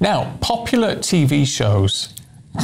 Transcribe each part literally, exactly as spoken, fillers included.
Now, popular T V shows.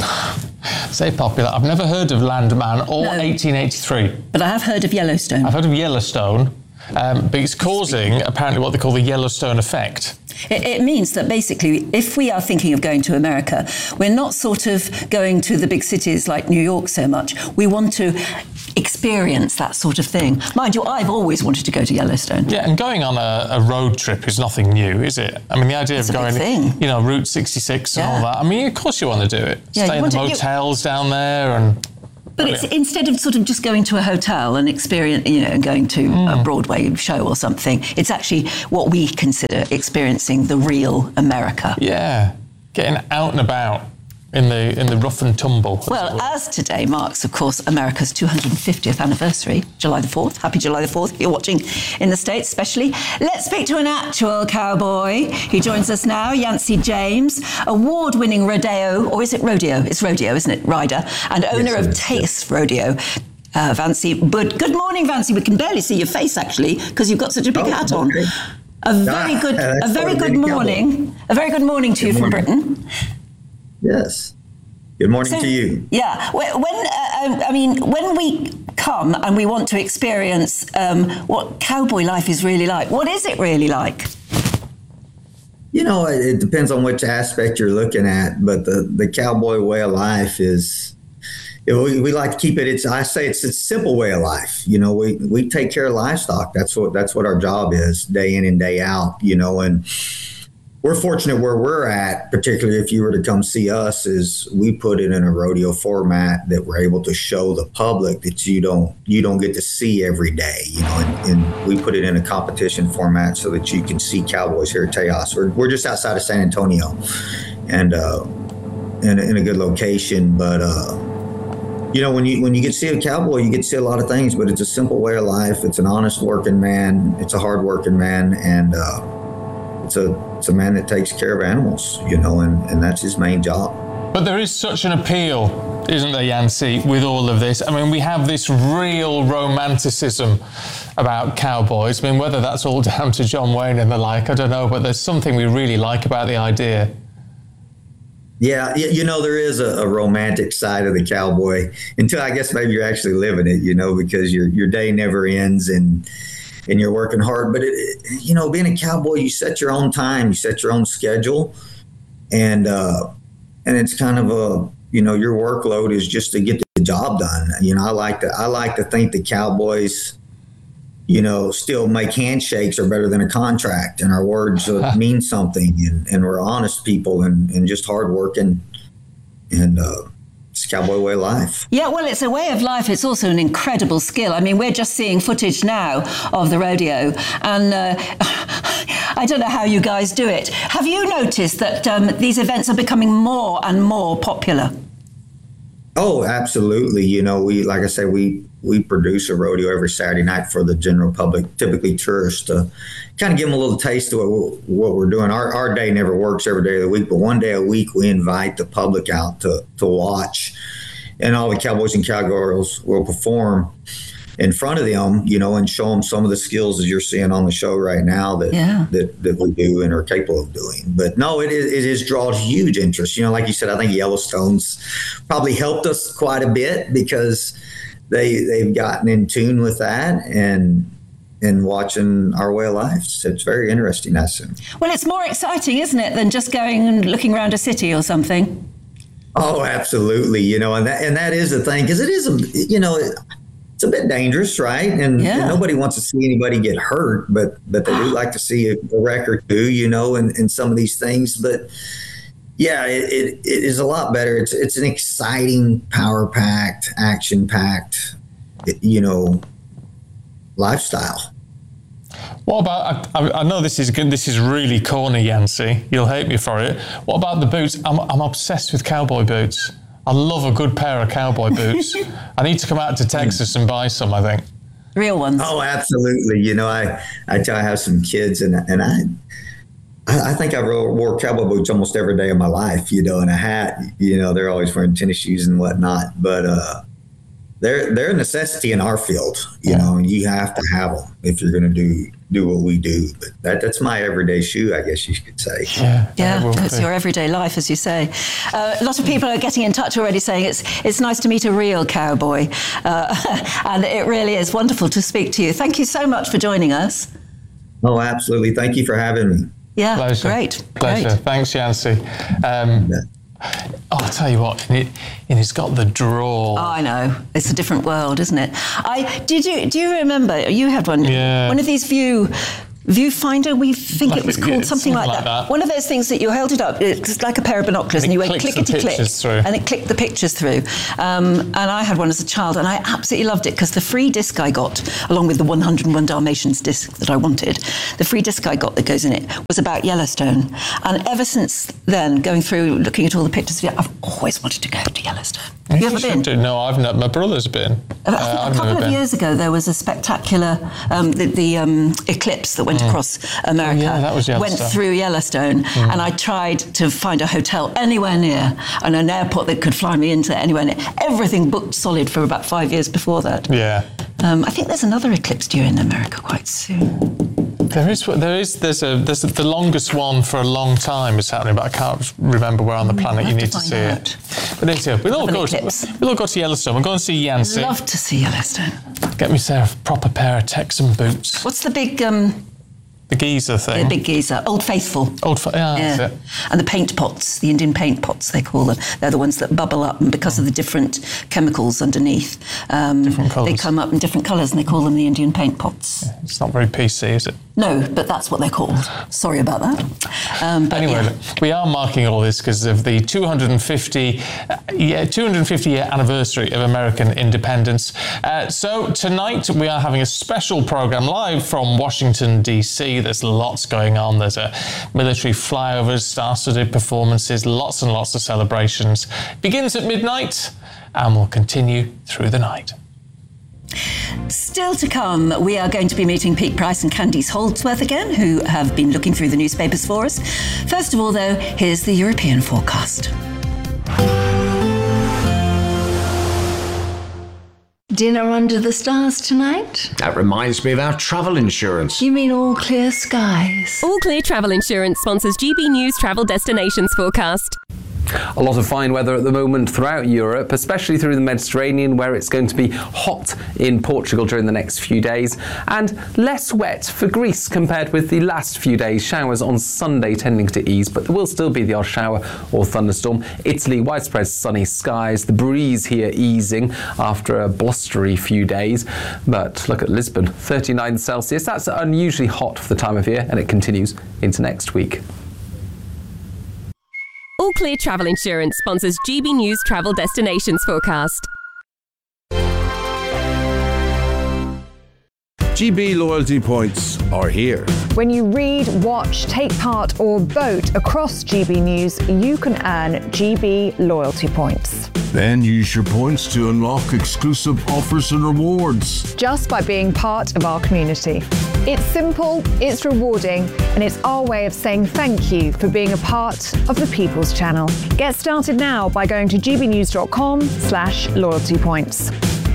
Say popular. I've never heard of Landman or no. eighteen eighty-three. But I have heard of Yellowstone. I've heard of Yellowstone. Um, but it's causing, apparently, what they call the Yellowstone effect. It, it means that basically, if we are thinking of going to America, we're not sort of going to the big cities like New York so much. We want to experience that sort of thing. Mind you, I've always wanted to go to Yellowstone. Yeah, and going on a, a road trip is nothing new, is it? I mean, the idea it's of going, you know, Route sixty-six and yeah. all that. I mean, of course you want to do it. Yeah, Stay in the motels you... down there and... But it's, instead of sort of just going to a hotel and experience, you know, and going to mm. a Broadway show or something, it's actually what we consider experiencing the real America. Yeah, getting out and about in the in the rough and tumble. Well, as today marks, of course, America's two hundred fiftieth anniversary, July the fourth. Happy July the fourth, if you're watching in the States especially. Let's speak to an actual cowboy. He joins us now, Yancey James, award-winning rodeo, or is it rodeo? It's rodeo, isn't it? Rider, and owner yes, of Taste Rodeo. Uh, Vancy, but good morning, Vancy. We can barely see your face, actually, because you've got such a big oh, hat on. Okay. A very good, ah, a very good morning. Cowboy. A very good morning to good you morning. From Britain. Yes. Good morning so, to you. Yeah. When, uh, I mean, when we come and we want to experience um, what cowboy life is really like, what is it really like? You know, it, it depends on which aspect you're looking at, but the, the cowboy way of life is, it, we, we like to keep it, it's, I say it's a simple way of life. You know, we, we take care of livestock. That's what, that's what our job is, day in and day out, you know, and we're fortunate where we're at, particularly if you were to come see us, is we put it in a rodeo format that we're able to show the public that you don't you don't get to see every day, you know, and, and we put it in a competition format so that you can see cowboys here at Tejas. We're, we're just outside of San Antonio and uh, in, in a good location, but uh, you know, when you when you get to see a cowboy, you get to see a lot of things, but it's a simple way of life. It's an honest working man. It's a hard working man, and uh, It's a, it's a man that takes care of animals, you know, and, and that's his main job. But there is such an appeal, isn't there, Yancey, with all of this? I mean, we have this real romanticism about cowboys. I mean, whether that's all down to John Wayne and the like, I don't know, but there's something we really like about the idea. Yeah, you know, there is a, a romantic side of the cowboy until I guess maybe you're actually living it, you know, because your your day never ends and and you're working hard. But, it, it, you know, being a cowboy, you set your own time, you set your own schedule. And uh, and it's kind of a, you know, your workload is just to get the job done. You know, I like to I like to think the cowboys, you know, still make handshakes are better than a contract. And our words uh, mean something. And, and we're honest people and, and just hardworking. And, uh, it's a cowboy way of life. Yeah, well, it's a way of life. It's also an incredible skill. I mean, we're just seeing footage now of the rodeo, and uh, I don't know how you guys do it. Have you noticed that um, these events are becoming more and more popular? Oh, absolutely. You know, we, like I said, we we produce a rodeo every Saturday night for the general public, typically tourists, to kind of give them a little taste of what, what we're doing. Our our day never works every day of the week, but one day a week we invite the public out to to watch, and all the cowboys and cowgirls will perform in front of them, you know, and show them some of the skills that you're seeing on the show right now that yeah. that, that we do and are capable of doing. But no, it is, it is draws huge interest. You know, like you said, I think Yellowstone's probably helped us quite a bit because they they've gotten in tune with that and and watching our way of life. So it's very interesting, I assume. Well, it's more exciting, isn't it, than just going and looking around a city or something? Oh, absolutely. You know, and that and that is the thing, because it is a, you know, it, it's a bit dangerous, right? And, yeah. and nobody wants to see anybody get hurt, but but they do like to see a, a wreck or two, you know, and, and some of these things. But yeah, it, it, it is a lot better. It's it's an exciting, power-packed, action-packed, you know, lifestyle. What about, I, I know this is good, this is really corny, Yancey. You'll hate me for it. What about the boots? I'm, I'm obsessed with cowboy boots. I love a good pair of cowboy boots. I need to come out to Texas and buy some, I think. Real ones. Oh, absolutely. You know, I, I tell I have some kids, and and I I think I wore cowboy boots almost every day of my life, you know, and a hat. You know, they're always wearing tennis shoes and whatnot. But, uh, they're they're a necessity in our field, you yeah. know, and you have to have them if you're going to do do what we do. But that that's my everyday shoe, I guess you could say. Yeah, yeah, it's your everyday life, as you say. Uh, a lot of people are getting in touch already, saying it's it's nice to meet a real cowboy, uh, and it really is wonderful to speak to you. Thank you so much for joining us. Oh, absolutely. Thank you for having me. Yeah, Pleasure. great. Pleasure. Great. Thanks, Yancey. Um, yeah. Oh, I'll tell you what, and, it, and it's got the drawl. Oh, I know. It's a different world, isn't it? I did you do you remember you had one? Yeah. One of these view viewfinder. We think like it was it, called yeah, something, something like, like that. that. One of those things that you held it up. It's like a pair of binoculars, and, and you went clickety click, and it clicked the pictures through. Um, and I had one as a child, and I absolutely loved it because the free disc I got, along with the one hundred and one Dalmatians disc that I wanted, the free disc I got that goes in it was about Yellowstone. And ever since then, going through looking at all the pictures, I've always wanted to go to Yellowstone. Have you, you ever been? Do. No, I've not. My brother's been. I think uh, a couple of been. years ago, there was a spectacular um, the, the um, eclipse that went mm. across America. Oh, yeah, that was went through Yellowstone, mm. and I tried to find a hotel anywhere near and an airport that could fly me into anywhere near. Everything booked solid for about five years before that. Yeah. Um, I think there's another eclipse due in America quite soon. There is, there is, there's a, there's a, the longest one for a long time is happening, but I can't remember where on the planet you need to, to see out. it. But anyway, we'll all go to, we'll all go to Yellowstone. We'll go and see Yancey. Love to see Yellowstone. Get me a proper pair of Texan boots. What's the big? Um, The geezer thing. The big geezer. Old Faithful. Old Faithful, yeah, yeah. That's it. And the paint pots, the Indian paint pots, they call them. They're the ones that bubble up, and because of the different chemicals underneath, um, different colours. They come up in different colours, and they call them the Indian paint pots. Yeah, it's not very P C, is it? No, but that's what they're called. Sorry about that. Um, but anyway, yeah. look, we are marking all this because of the two hundred fifty, uh, yeah, two hundred fifty year anniversary of American independence. Uh, so tonight we are having a special programme live from Washington, D C. There's lots going on. There's a military flyovers, star-studded performances, lots and lots of celebrations. It begins at midnight and will continue through the night. Still to come, we are going to be meeting Pete Price and Candice Holdsworth again, who have been looking through the newspapers for us. First of all, though, here's the European forecast. Dinner under the stars tonight? That reminds me of our travel insurance. You mean All Clear Skies? All Clear Travel Insurance sponsors G B News Travel Destinations Forecast. A lot of fine weather at the moment throughout Europe, especially through the Mediterranean, where it's going to be hot in Portugal during the next few days, and less wet for Greece compared with the last few days. Showers on Sunday tending to ease, but there will still be the odd shower or thunderstorm. Italy, widespread sunny skies, the breeze here easing after a blustery few days. But look at Lisbon, thirty-nine Celsius. That's unusually hot for the time of year, and it continues into next week. All Clear Travel Insurance sponsors G B News Travel Destinations Forecast. G B loyalty points are here. When you read, watch, take part or vote across G B News, you can earn G B loyalty points. Then use your points to unlock exclusive offers and rewards. Just by being part of our community. It's simple, it's rewarding, and it's our way of saying thank you for being a part of the People's Channel. Get started now by going to gbnews.com slash loyalty points.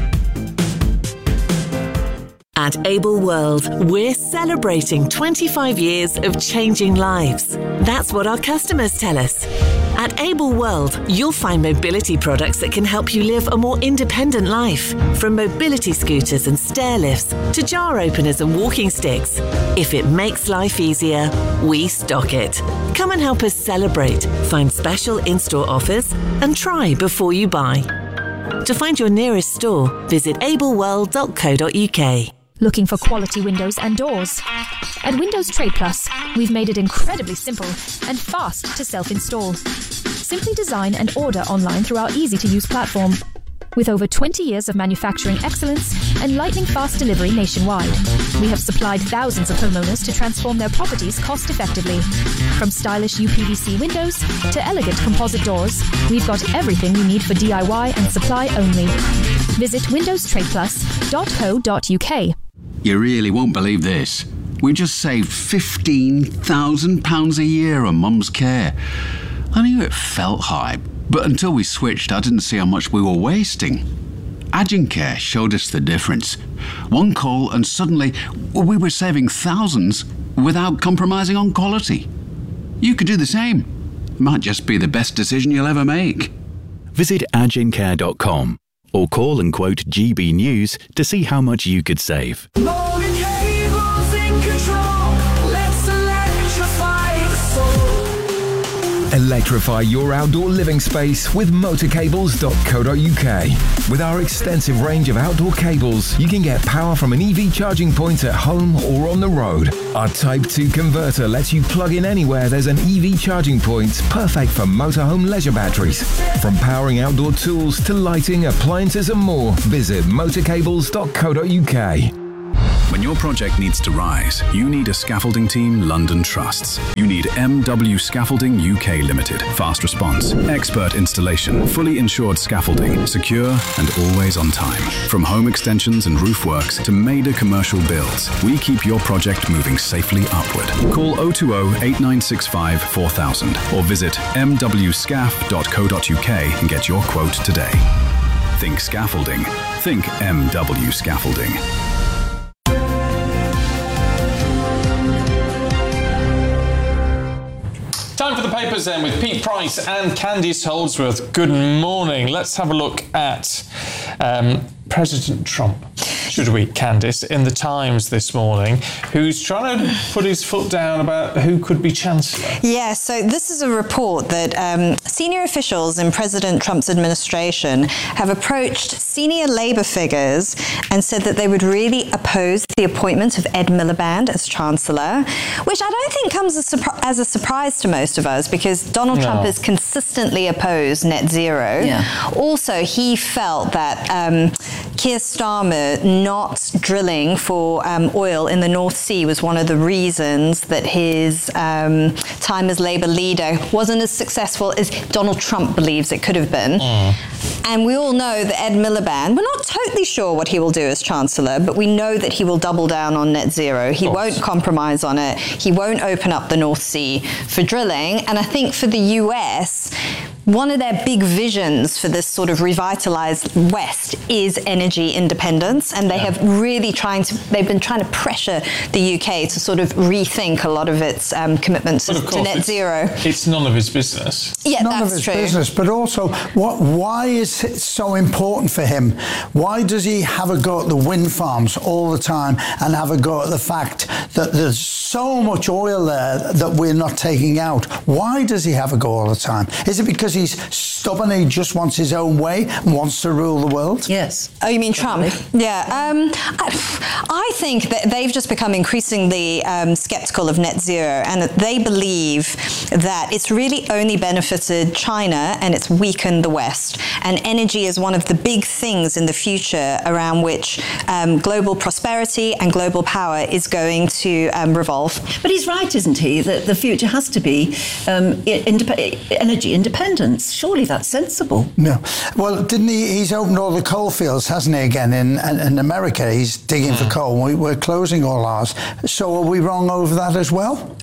At Able World, we're celebrating twenty-five years of changing lives. That's what our customers tell us. At Able World, you'll find mobility products that can help you live a more independent life. From mobility scooters and stair lifts to jar openers and walking sticks. If it makes life easier, we stock it. Come and help us celebrate, find special in-store offers, and try before you buy. To find your nearest store, visit able world dot co dot u k. Looking for quality windows and doors? At Windows Trade Plus, we've made it incredibly simple and fast to self-install. Simply design and order online through our easy-to-use platform. With over twenty years of manufacturing excellence and lightning-fast delivery nationwide, we have supplied thousands of homeowners to transform their properties cost-effectively. From stylish U P V C windows to elegant composite doors, we've got everything you need for D I Y and supply only. Visit windows trade plus dot co dot u k. You really won't believe this. We just saved fifteen thousand pounds a year on Mum's care. I knew it felt high, but until we switched, I didn't see how much we were wasting. Agincare showed us the difference. One call and suddenly we were saving thousands without compromising on quality. You could do the same. Might just be the best decision you'll ever make. Visit agincare dot com or call and quote G B News to see how much you could save. Electrify your outdoor living space with motor cables dot co dot U K. With our extensive range of outdoor cables, you can get power from an E V charging point at home or on the road. Our Type two converter lets you plug in anywhere there's an E V charging point, perfect for motorhome leisure batteries. From powering outdoor tools to lighting, appliances and more, visit motor cables dot co dot U K. When your project needs to rise, you need a scaffolding team London trusts. You need M W Scaffolding U K Limited. Fast response, expert installation, fully insured scaffolding, secure and always on time. From home extensions and roof works to major commercial builds, we keep your project moving safely upward. Call oh two oh, eight nine six five, four thousand or visit m w scaff dot co dot U K and get your quote today. Think scaffolding. Think M W Scaffolding. Time for the papers then with Pete Price and Candice Holdsworth. Good morning. Let's have a look at um, President Trump, should we, Candice, in the Times this morning, who's trying to put his foot down about who could be Chancellor. Yeah, so this is a report that um, senior officials in President Trump's administration have approached senior Labour figures and said that they would really oppose the appointment of Ed Miliband as Chancellor, which I don't think comes as, surpri- as a surprise to most of us because Donald no. Trump has consistently opposed net zero. Yeah. Also, he felt that um, Keir Starmer not drilling for um, oil in the North Sea was one of the reasons that his um, time as Labour leader wasn't as successful as Donald Trump believes it could have been. Mm. And we all know that Ed Miliband, we're not totally sure what he will do as Chancellor, but we know that he will double down on net zero. He won't compromise on it. He won't open up the North Sea for drilling. And I think for the U S, one of their big visions for this sort of revitalized West is energy independence, and they yeah. have really trying to, they've been trying to pressure the U K to sort of rethink a lot of its um, commitments to, to net it's, zero. It's none of his business. Yeah, none that's of his true. business, but also, what? Why is it so important for him? Why does he have a go at the wind farms all the time and have a go at the fact that there's so much oil there that we're not taking out? Why does he have a go all the time? Is it because he's stubborn, he just wants his own way and wants to rule the world? Yes. Oh, you mean Trump? Yeah. Um, I, I think that they've just become increasingly um, skeptical of net zero, and that they believe that it's really only benefited China and it's weakened the West. And energy is one of the big things in the future around which um, global prosperity and global power is going to um, revolve. But he's right, isn't he, that the future has to be um, indep- energy independence. Surely that's sensible. No. Well, didn't he? He's opened all the coal fields, hasn't he, again, in, in America? He's digging mm. for coal. We, we're closing all ours. So are we wrong over that as well?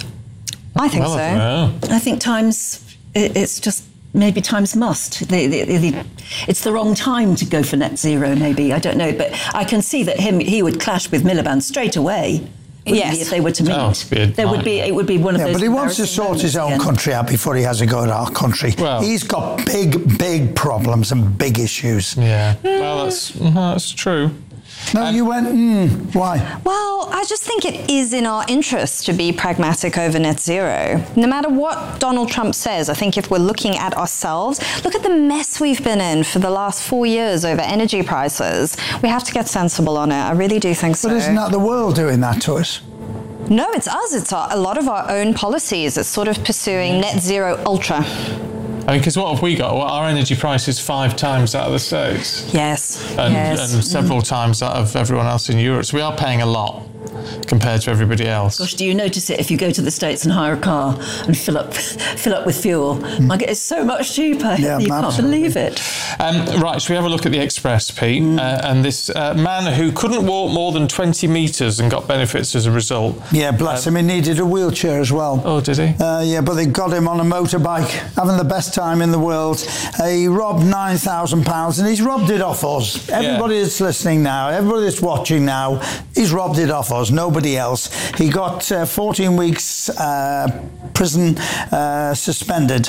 I think well, so. I, I think times, it's just maybe times must. The, the, the, it's the wrong time to go for net zero, maybe. I don't know. But I can see that him he would clash with Miliband straight away. Yes. If they were to meet, oh, there would be it would be one of yeah, those. But he wants to sort his own again. country out before he has a go at our country. Well, he's got big, big problems and big issues. Yeah, well, that's that's true. No, um, you went, mm, why? Well, I just think it is in our interest to be pragmatic over net zero. No matter what Donald Trump says, I think if we're looking at ourselves, look at the mess we've been in for the last four years over energy prices. We have to get sensible on it. I really do think so. But isn't that the world doing that to us? No, it's us. It's our, a lot of our own policies. It's sort of pursuing net zero ultra. I mean, because what have we got? Well, our energy price is five times that of the States. Yes. And, yes. and several mm. times that of everyone else in Europe. So we are paying a lot. compared to everybody else. Gosh, do you notice it if you go to the States and hire a car and fill up fill up with fuel? Mm. Like, it's so much cheaper. Yeah, you absolutely. can't believe it. Um, right, should we have a look at the Express, Pete? Mm. Uh, and this uh, man who couldn't walk more than twenty metres and got benefits as a result. Yeah, bless um, him. He needed a wheelchair as well. Oh, did he? Uh, yeah, but they got him on a motorbike, having the best time in the world. Uh, he robbed nine thousand pounds, and he's robbed it off us. Everybody yeah. that's listening now, everybody that's watching now, he's robbed it off us, nobody else. He got uh, fourteen weeks uh, prison uh, suspended.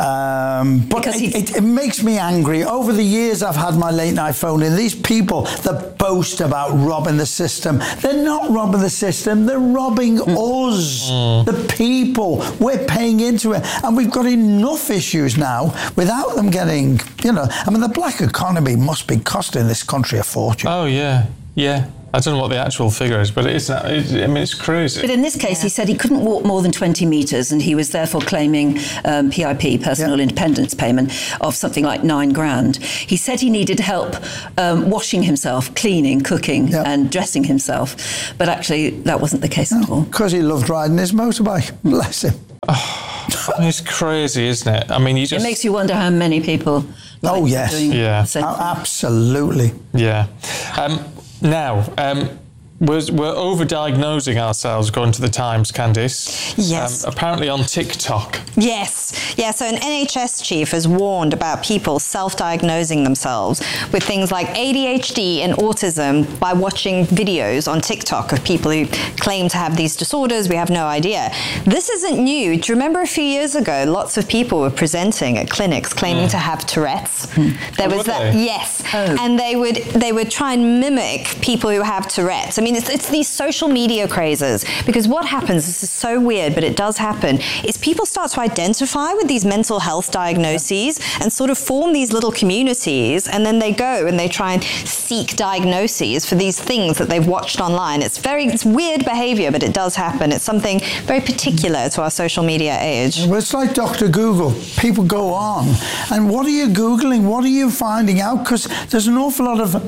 Um, but it, it, it makes me angry. Over the years I've had my late night phone in, these people that boast about robbing the system, they're not robbing the system, they're robbing mm. us, mm. the people. We're paying into it, and we've got enough issues now without them getting, you know, I mean, the black economy must be costing this country a fortune. Oh, yeah, yeah. I don't know what the actual figure is, but it's, it, I mean, it's crazy. But in this case, yeah. he said he couldn't walk more than twenty metres, and he was therefore claiming um, P I P, personal yeah. independence payment, of something like nine grand. He said he needed help um, washing himself, cleaning, cooking, yeah. and dressing himself. But actually, that wasn't the case no, at all. Because he loved riding his motorbike. Bless him. Oh, it's crazy, isn't it? I mean, you just... It makes you wonder how many people... Like oh, yes. Doing yeah. Oh, absolutely. Yeah. Um, Now, um, we're, we're over-diagnosing ourselves, according to the Times, Candice. Yes. Um, apparently on TikTok. Yes. Yeah, so an N H S chief has warned about people self-diagnosing themselves with things like A D H D and autism by watching videos on TikTok of people who claim to have these disorders. We have no idea. This isn't new. Do you remember a few years ago, lots of people were presenting at clinics claiming mm. to have Tourette's? Mm. There oh, was that. They? Yes. Oh. And they would they would try and mimic people who have Tourette's. I mean, it's, it's these social media crazes, because what happens, this is so weird, but it does happen, is people start to identify with these mental health diagnoses yeah. and sort of form these little communities, and then they go and they try and seek diagnoses for these things that they've watched online. It's very it's weird behavior, but it does happen. It's something very particular to our social media age. Well, it's like Doctor Google. People go on, and what are you Googling? What are you finding out? Because there's an awful lot of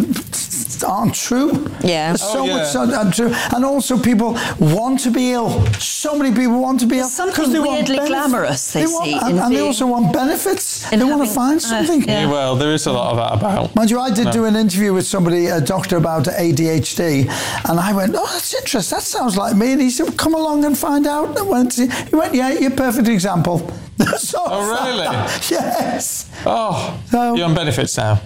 uh, aren't true. Yeah. There's so oh, yeah. much untrue. And also people want to be ill. So many people want to be ill. Something they weirdly want glamorous they, they see. Want, and, and they also want benefits. They having, want to find something. Uh, yeah. Yeah, well, there is a lot of that about. Mind you, I did no. do an interview with somebody, a doctor, about A D H D, and I went, oh, that's interesting. That sounds like me. And he said, come along and find out. And I went, he went, yeah, you're a perfect example. So oh, really? Yes. Oh, so, you're on benefits now?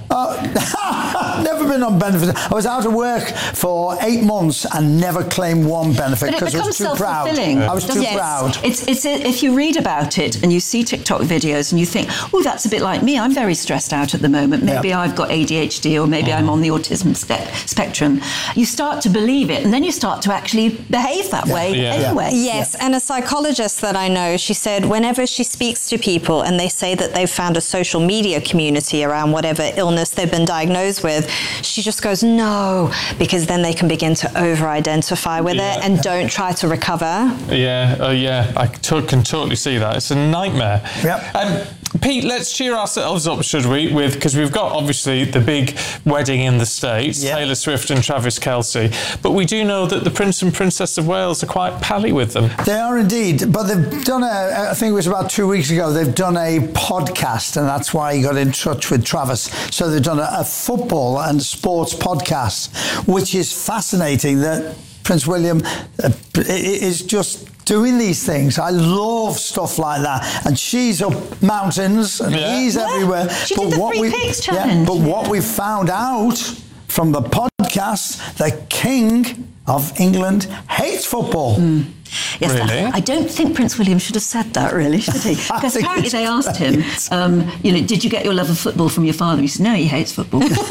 Uh, never been on benefits. I was out of work for eight months and never claimed one benefit because I was too proud. Yeah. I was too yes. proud. It's, it's, if you read about it and you see TikTok videos and you think, oh, that's a bit like me. I'm very stressed out at the moment. Maybe yeah. I've got A D H D, or maybe mm. I'm on the autism spe- spectrum. You start to believe it, and then you start to actually behave that yeah. way yeah. anyway. Yes, yeah. and a psychologist that I know, she said whenever she speaks to people and they say that they've found a social media community around whatever illness they've been diagnosed with, she just goes, no, because then they can begin to over-identify with yeah. it and don't try to recover. Yeah, oh yeah, I to- can totally see that. It's a nightmare. Yep. Um, Pete, let's cheer ourselves up, should we? With because we've got obviously the big wedding in the States, yep. Taylor Swift and Travis Kelce, but we do know that the Prince and Princess of Wales are quite pally with them. They are indeed, but they've done a, I think it was about two weeks ago, they've done a podcast, and that's why he got in touch with Travis. So they've done a, a football and sports podcast, which is fascinating that Prince William uh, is just doing these things. I love stuff like that. And she's up mountains and yeah. he's yeah. everywhere. She but did the what Three we, Pigs yeah, challenge. But what we found out from the podcast, the King of England hates football. Mm. Yes, really? that, I don't think Prince William should have said that, really, should he? Because apparently they asked him, um, you know, did you get your love of football from your father? He said, no, he hates football. Not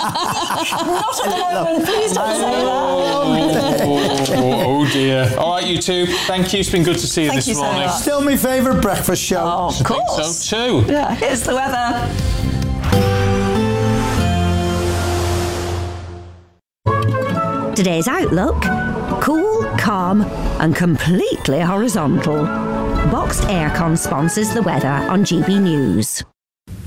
at the moment, please don't say that. Oh, oh, oh dear. All right, you two, thank you. It's been good to see you Thank this you so morning. much. Still my favourite breakfast show. Oh, of I course. think so too. Yeah, here's the weather. Today's outlook: cool, calm and completely horizontal. Boxed Aircon sponsors the weather on G B News.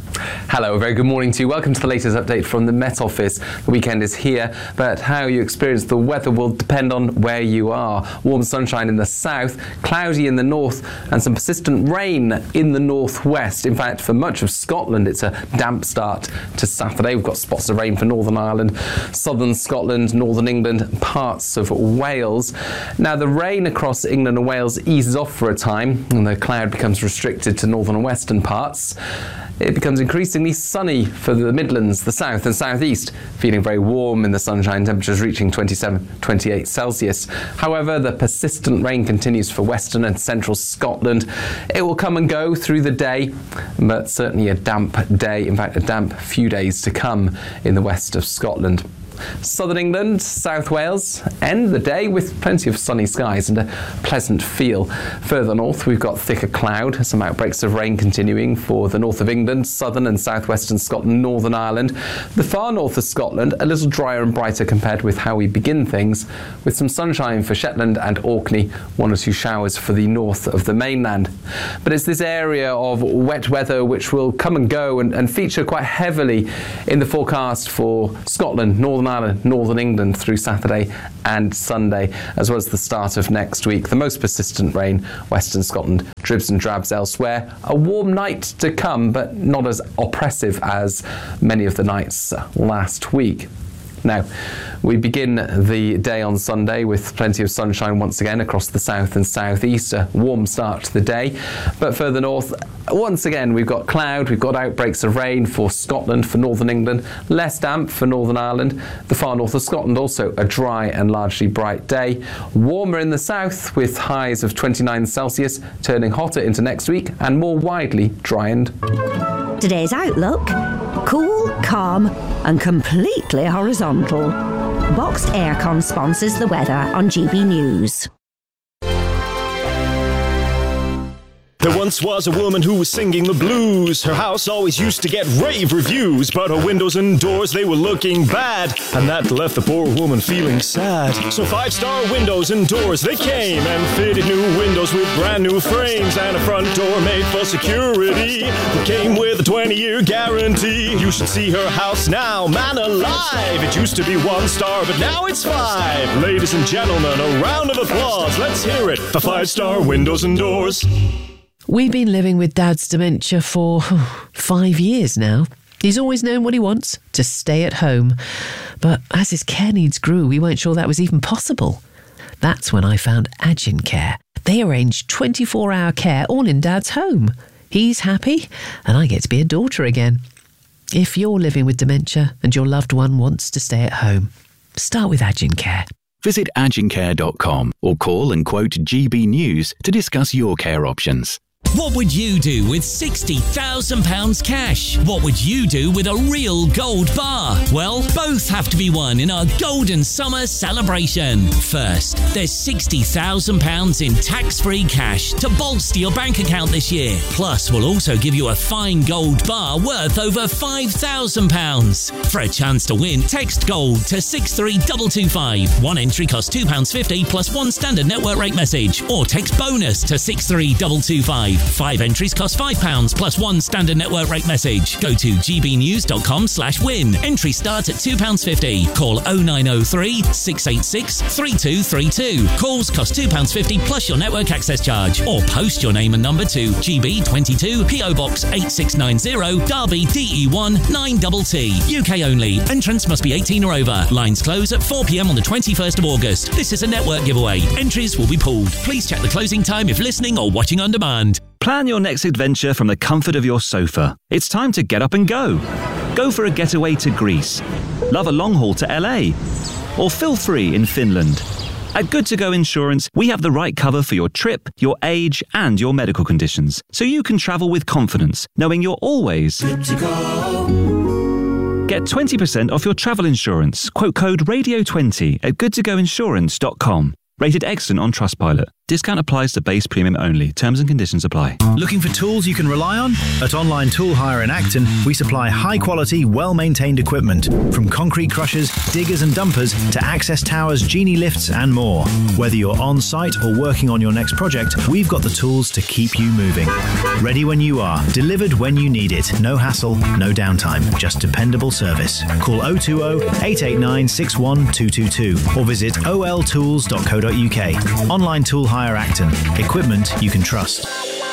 Hello, a very good morning to you. Welcome to the latest update from the Met Office. The weekend is here, but how you experience the weather will depend on where you are. Warm sunshine in the south, cloudy in the north, and some persistent rain in the northwest. In fact, for much of Scotland, it's a damp start to Saturday. We've got spots of rain for Northern Ireland, southern Scotland, northern England, parts of Wales. Now, the rain across England and Wales eases off for a time, and the cloud becomes restricted to northern and western parts. It becomes increasingly sunny for the Midlands, the south and southeast, feeling very warm in the sunshine, temperatures reaching twenty-seven, twenty-eight Celsius. However, the persistent rain continues for western and central Scotland. It will come and go through the day, but certainly a damp day, in fact a damp few days to come in the west of Scotland. Southern England, South Wales end the day with plenty of sunny skies and a pleasant feel. Further north, we've got thicker cloud, some outbreaks of rain continuing for the north of England, southern and southwestern Scotland, Northern Ireland. The far north of Scotland, a little drier and brighter compared with how we begin things, with some sunshine for Shetland and Orkney, one or two showers for the north of the mainland. But it's this area of wet weather which will come and go and, and feature quite heavily in the forecast for Scotland, Northern Ireland, Northern England through Saturday and Sunday, as well as the start of next week. The most persistent rain, Western Scotland, dribs and drabs elsewhere. A warm night to come, but not as oppressive as many of the nights last week. Now, we begin the day on Sunday with plenty of sunshine once again across the south and southeast, a warm start to the day. But further north, once again, we've got cloud, we've got outbreaks of rain for Scotland, for northern England, less damp for Northern Ireland. The far north of Scotland also a dry and largely bright day. Warmer in the south with highs of twenty-nine Celsius, turning hotter into next week and more widely dry and... Today's outlook: cool, calm and completely horizontal. Boxed Aircon sponsors the weather on G B News. There once was a woman who was singing the blues. Her house always used to get rave reviews, but her windows and doors, they were looking bad, and that left the poor woman feeling sad. So Five Star Windows and Doors, they came and fitted new windows with brand new frames and a front door made for security that came with a twenty-year guarantee. You should see her house now, man alive. It used to be one star, but now it's five. Ladies and gentlemen, a round of applause. Let's hear it for Five Star Windows and Doors. We've been living with Dad's dementia for five years now. He's always known what he wants, to stay at home. But as his care needs grew, we weren't sure that was even possible. That's when I found Agincare. They arrange twenty-four hour care all in Dad's home. He's happy, and I get to be a daughter again. If you're living with dementia and your loved one wants to stay at home, start with Agincare. Visit agincare dot com or call and quote G B News to discuss your care options. What would you do with sixty thousand pounds cash? What would you do with a real gold bar? Well, both have to be won in our Golden Summer celebration. First, there's sixty thousand pounds in tax-free cash to bolster your bank account this year. Plus, we'll also give you a fine gold bar worth over five thousand pounds. For a chance to win, text GOLD to six three two two five. One entry costs two pounds fifty plus one standard network rate message. Or text BONUS to six three two two five. Five entries cost five pounds plus one standard network rate message. Go to gbnews.com slash win. Entry starts at two pounds fifty. Call oh nine oh three, six eight six, three two three two. Calls cost two pounds fifty plus your network access charge. Or post your name and number to G B twenty-two, P O Box eight six nine zero, Derby D E one nine T T. U K only. Entrance must be eighteen or over. Lines close at four p m on the twenty-first of August. This is a network giveaway. Entries will be pooled. Please check the closing time if listening or watching on demand. Plan your next adventure from the comfort of your sofa. It's time to get up and go. Go for a getaway to Greece. Love a long haul to L A. Or feel free in Finland. At Good To Go Insurance, we have the right cover for your trip, your age, and your medical conditions, so you can travel with confidence, knowing you're always good to go. Get twenty percent off your travel insurance. Quote code radio twenty at good to go insurance dot com. Rated excellent on Trustpilot. Discount applies to base premium only. Terms and conditions apply. Looking for tools you can rely on? At Online Tool Hire in Acton, we supply high-quality, well-maintained equipment, from concrete crushers, diggers and dumpers to access towers, genie lifts and more. Whether you're on-site or working on your next project, we've got the tools to keep you moving. Ready when you are, delivered when you need it. No hassle, no downtime, just dependable service. Call oh two oh, eight eight nine, six one two two two or visit o l tools dot co dot u k. Online Tool Hire Acton. Equipment you can trust.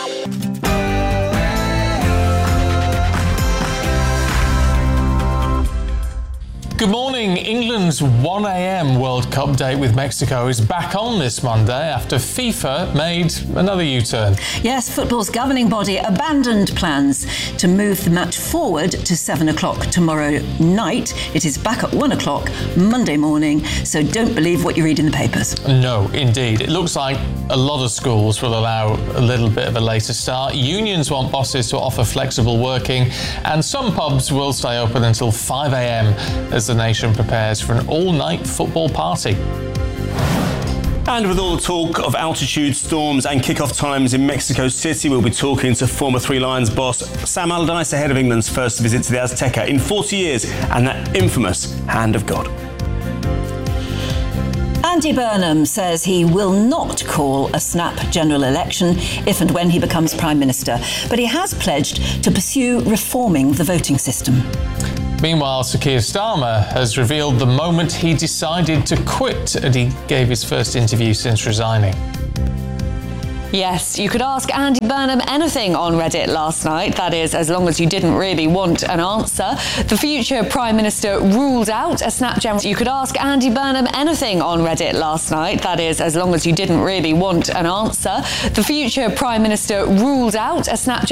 Good morning. England's one a.m. World Cup date with Mexico is back on this Monday after FIFA made another U-turn. Yes, football's governing body abandoned plans to move the match forward to seven o'clock tomorrow night. It is back at one o'clock Monday morning, so don't believe what you read in the papers. No, indeed. It looks like a lot of schools will allow a little bit of a later start. Unions want bosses to offer flexible working, and some pubs will stay open until five a.m. as the nation prepares for an all-night football party. And with all the talk of altitude, storms and kick-off times in Mexico City, we'll be talking to former Three Lions boss Sam Allardyce ahead of England's first visit to the Azteca in forty years and that infamous Hand of God. Andy Burnham says he will not call a snap general election if and when he becomes Prime Minister, but he has pledged to pursue reforming the voting system. Meanwhile, Sir Keir Starmer has revealed the moment he decided to quit, and he gave his first interview since resigning. Yes, you could ask Andy Burnham anything on Reddit last night. That is, as long as you didn't really want an answer. The future Prime Minister ruled out a snap general. You could ask Andy Burnham anything on Reddit last night. That is, as long as you didn't really want an answer. The future Prime Minister ruled out a snap